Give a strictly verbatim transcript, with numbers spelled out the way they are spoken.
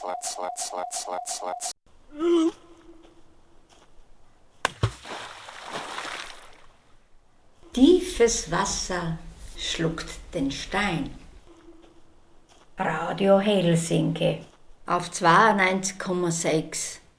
Tiefes Wasser schluckt den Stein. Radio Helsinki auf zweiundneunzig Komma sechs.